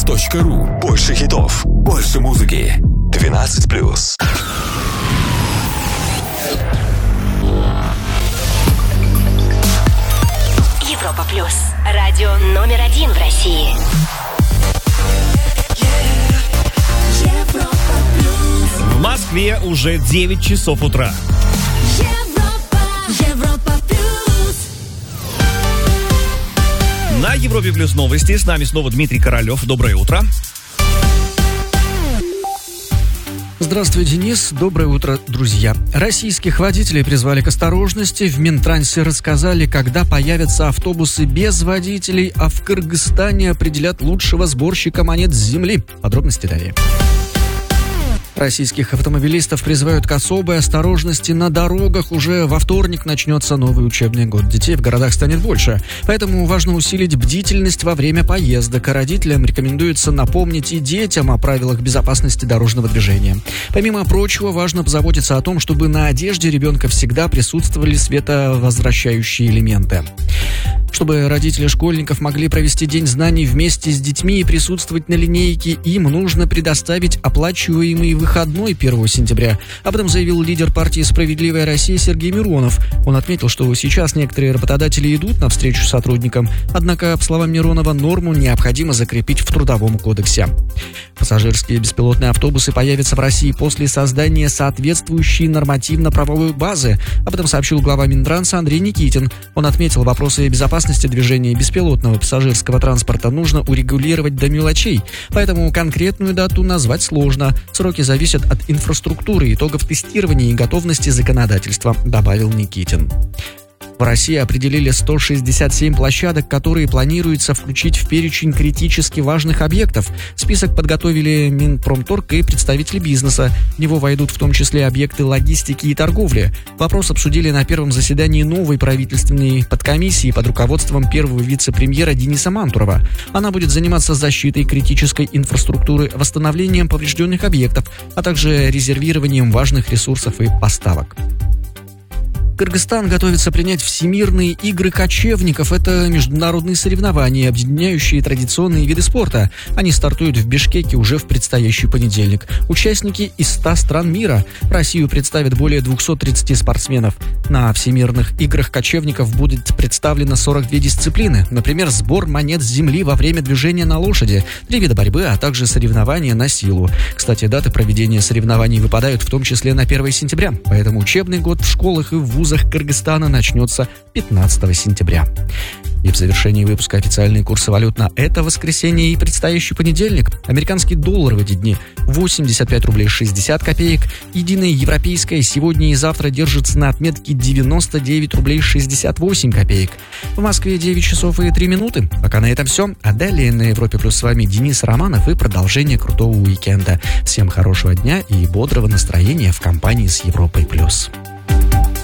europaplus.ru. Больше хитов, больше музыки. 12+. Европа Плюс. Радио номер 1 в России. В Москве уже 9 часов утра. Европа Плюс. На Европе Плюс новости. С нами снова Дмитрий Королёв. Доброе утро. Здравствуй, Денис. Доброе утро, друзья. Российских водителей призвали к осторожности. В Минтрансе рассказали, когда появятся автобусы без водителей, а в Кыргызстане определят лучшего сборщика монет с земли. Подробности далее. Российских автомобилистов призывают к особой осторожности на дорогах. Уже во вторник начнется новый учебный год. Детей в городах станет больше. Поэтому важно усилить бдительность во время поездок. А родителям рекомендуется напомнить и детям о правилах безопасности дорожного движения. Помимо прочего, важно позаботиться о том, чтобы на одежде ребенка всегда присутствовали световозвращающие элементы. Чтобы родители школьников могли провести День знаний вместе с детьми и присутствовать на линейке, им нужно предоставить оплачиваемый выходной 1 сентября. Об этом заявил лидер партии «Справедливая Россия» Сергей Миронов. Он отметил, что сейчас некоторые работодатели идут навстречу сотрудникам, однако, по словам Миронова, норму необходимо закрепить в Трудовом кодексе. Пассажирские беспилотные автобусы появятся в России после создания соответствующей нормативно-правовой базы. Об этом сообщил глава Минтранса Андрей Никитин. Он отметил, вопросы безопасности движения беспилотного пассажирского транспорта нужно урегулировать до мелочей, поэтому конкретную дату назвать сложно. Сроки зависят от инфраструктуры, итогов тестирования и готовности законодательства, добавил Никитин. В России определили 167 площадок, которые планируется включить в перечень критически важных объектов. Список подготовили Минпромторг и представители бизнеса. В него войдут в том числе объекты логистики и торговли. Вопрос обсудили на первом заседании новой правительственной подкомиссии под руководством первого вице-премьера Дениса Мантурова. Она будет заниматься защитой критической инфраструктуры, восстановлением поврежденных объектов, а также резервированием важных ресурсов и поставок. Кыргызстан готовится принять Всемирные игры кочевников. Это международные соревнования, объединяющие традиционные виды спорта. Они стартуют в Бишкеке уже в предстоящий понедельник. Участники из 100 стран мира. Россию представят более 230 спортсменов. На Всемирных играх кочевников будет представлено 42 дисциплины. Например, сбор монет с земли во время движения на лошади, 3 вида борьбы, а также соревнования на силу. Кстати, даты проведения соревнований выпадают в том числе на 1 сентября. Поэтому учебный год в школах и в вузах Кыргызстана начнется 15 сентября. И в завершении выпуска официальные курсы валют на это воскресенье и предстоящий понедельник. Американский доллар в эти дни 85 рублей 60 копеек. Единая европейская сегодня и завтра держится на отметке 99 рублей 68 копеек. В Москве 9 часов и 3 минуты. Пока на этом все. А далее на Европе Плюс с вами Денис Романов и продолжение крутого уикенда. Всем хорошего дня и бодрого настроения в компании с Европой Плюс.